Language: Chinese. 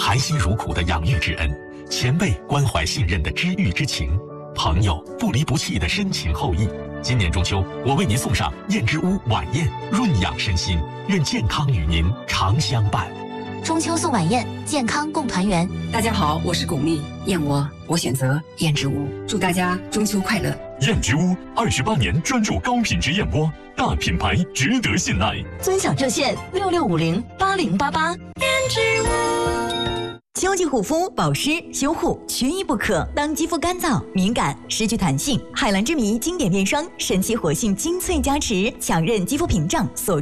含辛茹苦的养育之恩，前辈关怀信任的知遇之情，朋友不离不弃的深情厚谊。今年中秋，我为您送上燕之屋晚宴，润养身心，愿健康与您常相伴。 中秋送晚宴，健康共团圆。 大家好，我是巩俐，燕窝我选择燕之屋，祝大家中秋快乐。 燕之屋28年专注高品质燕窝，大品牌值得信赖。 尊享热线66508088。 燕之屋。 秋季护肤、保湿、修护缺一不可。当肌肤干燥、敏感、失去弹性，海蓝之谜经典面霜神奇活性精粹加持，强韧肌肤屏障，锁